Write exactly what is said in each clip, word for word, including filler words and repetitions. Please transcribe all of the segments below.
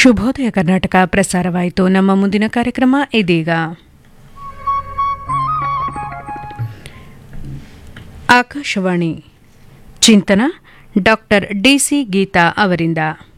ಶುಭೋದಯ ಕರ್ನಾಟಕ ಪ್ರಸಾರವಾಯಿತು. ನಮ್ಮ ಮುಂದಿನ ಕಾರ್ಯಕ್ರಮ ಇದೀಗ. ಆಕಾಶವಾಣಿ ಚಿಂತನ ಡಾಕ್ಟರ್ ಡಿಸಿ ಗೀತಾ ಅವರಿಂದ.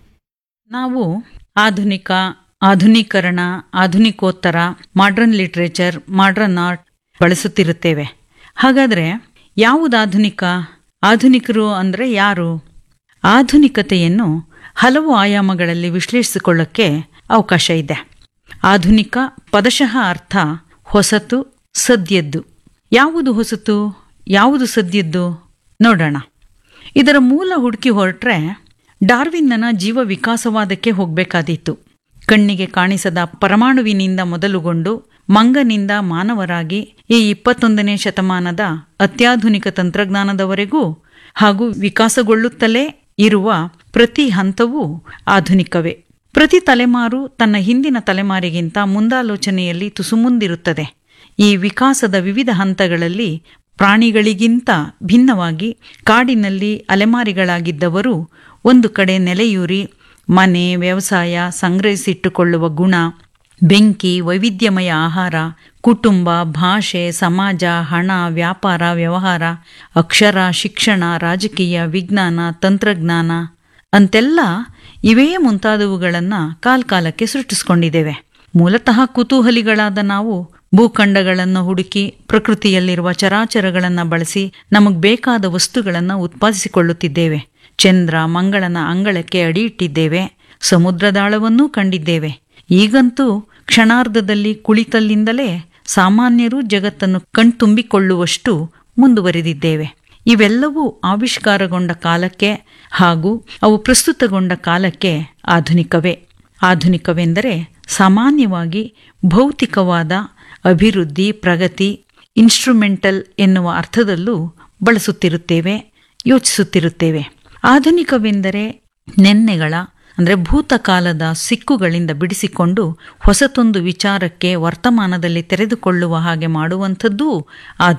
ನಾವು ಆಧುನಿಕ, ಆಧುನೀಕರಣ, ಆಧುನಿಕೋತ್ತರ, ಮಾಡ್ರನ್ ಲಿಟ್ರೇಚರ್, ಮಾಡ್ರನ್ ಆರ್ಟ್ ಬಳಸುತ್ತಿರುತ್ತೇವೆ. ಹಾಗಾದರೆ ಯಾವುದು ಆಧುನಿಕ? ಆಧುನಿಕರು ಅಂದರೆ ಯಾರು? ಆಧುನಿಕತೆಯನ್ನು ಹಲವು ಆಯಾಮಗಳಲ್ಲಿ ವಿಶ್ಲೇಷಿಸಿಕೊಳ್ಳಕ್ಕೆ ಅವಕಾಶ ಇದೆ. ಆಧುನಿಕ ಪದಶಃ ಅರ್ಥ ಹೊಸತು, ಸದ್ಯದ್ದು. ಯಾವುದು ಹೊಸತು, ಯಾವುದು ಸದ್ಯದ್ದು ನೋಡೋಣ. ಇದರ ಮೂಲ ಹುಡುಕಿ ಹೊರಟ್ರೆ ಡಾರ್ವಿನ್ನನ ಜೀವ ವಿಕಾಸವಾದಕ್ಕೆ ಹೋಗಬೇಕಾದೀತು. ಕಣ್ಣಿಗೆ ಕಾಣಿಸದ ಪರಮಾಣುವಿನಿಂದ ಮೊದಲುಗೊಂಡು ಮಂಗನಿಂದ ಮಾನವರಾಗಿ ಈ ಇಪ್ಪತ್ತೊಂದನೇ ಶತಮಾನದ ಅತ್ಯಾಧುನಿಕ ತಂತ್ರಜ್ಞಾನದವರೆಗೂ ಹಾಗೂ ವಿಕಾಸಗೊಳ್ಳುತ್ತಲೇ ಇರುವ ಪ್ರತಿ ಹಂತವೂ ಆಧುನಿಕವೇ. ಪ್ರತಿ ತಲೆಮಾರು ತನ್ನ ಹಿಂದಿನ ತಲೆಮಾರಿಗಿಂತ ಮುಂದಾಲೋಚನೆಯಲ್ಲಿ ತುಸು ಮುಂದಿರುತ್ತದೆ. ಈ ವಿಕಾಸದ ವಿವಿಧ ಹಂತಗಳಲ್ಲಿ ಪ್ರಾಣಿಗಳಿಗಿಂತ ಭಿನ್ನವಾಗಿ ಕಾಡಿನಲ್ಲಿ ಅಲೆಮಾರಿಗಳಾಗಿದ್ದವರು ಒಂದು ಕಡೆ ನೆಲೆಯೂರಿ ಮನೆ, ವ್ಯವಸಾಯ, ಸಂಗ್ರಹಿಸಿಟ್ಟುಕೊಳ್ಳುವ ಗುಣ, ಬೆಂಕಿ, ವೈವಿಧ್ಯಮಯ ಆಹಾರ, ಕುಟುಂಬ, ಭಾಷೆ, ಸಮಾಜ, ಹಣ, ವ್ಯಾಪಾರ, ವ್ಯವಹಾರ, ಅಕ್ಷರ, ಶಿಕ್ಷಣ, ರಾಜಕೀಯ, ವಿಜ್ಞಾನ, ತಂತ್ರಜ್ಞಾನ ಅಂತೆಲ್ಲ ಇವೇ ಮುಂತಾದವುಗಳನ್ನು ಕಾಲ್ಕಾಲಕ್ಕೆ ಸೃಷ್ಟಿಸಿಕೊಂಡಿದ್ದೇವೆ. ಮೂಲತಃ ಕುತೂಹಲಿಗಳಾದ ನಾವು ಭೂಖಂಡಗಳನ್ನು ಹುಡುಕಿ ಪ್ರಕೃತಿಯಲ್ಲಿರುವ ಚರಾಚರಗಳನ್ನು ಬಳಸಿ ನಮಗೆ ಬೇಕಾದ ವಸ್ತುಗಳನ್ನು ಉತ್ಪಾದಿಸಿಕೊಳ್ಳುತ್ತಿದ್ದೇವೆ. ಚಂದ್ರ ಮಂಗಳನ ಅಂಗಳಕ್ಕೆ ಅಡಿಯಿಟ್ಟಿದ್ದೇವೆ. ಸಮುದ್ರದಾಳವನ್ನೂ ಕಂಡಿದ್ದೇವೆ. ಈಗಂತೂ ಕ್ಷಣಾರ್ಧದಲ್ಲಿ ಕುಳಿತಲ್ಲಿಂದಲೇ ಸಾಮಾನ್ಯರು ಜಗತ್ತನ್ನು ಕಣ್ತುಂಬಿಕೊಳ್ಳುವಷ್ಟು ಮುಂದುವರೆದಿದ್ದೇವೆ. ಇವೆಲ್ಲವೂ ಆವಿಷ್ಕಾರಗೊಂಡ ಕಾಲಕ್ಕೆ ಹಾಗೂ ಅವು ಪ್ರಸ್ತುತಗೊಂಡ ಕಾಲಕ್ಕೆ ಆಧುನಿಕವೇ. ಆಧುನಿಕವೆಂದರೆ ಸಾಮಾನ್ಯವಾಗಿ ಭೌತಿಕವಾದ ಅಭಿವೃದ್ಧಿ, ಪ್ರಗತಿ, ಇನ್ಸ್ಟ್ರುಮೆಂಟಲ್ ಎನ್ನುವ ಅರ್ಥದಲ್ಲೂ ಬಳಸುತ್ತಿರುತ್ತೇವೆ, ಯೋಚಿಸುತ್ತಿರುತ್ತೇವೆ. ಆಧುನಿಕವೆಂದರೆ ನೆನ್ನೆಗಳ ಅಂದರೆ ಭೂತಕಾಲದ ಸಿಕ್ಕುಗಳಿಂದ ಬಿಡಿಸಿಕೊಂಡು ಹೊಸತೊಂದು ವಿಚಾರಕ್ಕೆ ವರ್ತಮಾನದಲ್ಲಿ ತೆರೆದುಕೊಳ್ಳುವ ಹಾಗೆ ಮಾಡುವಂಥದ್ದೂ ಆಧುನಿಕ.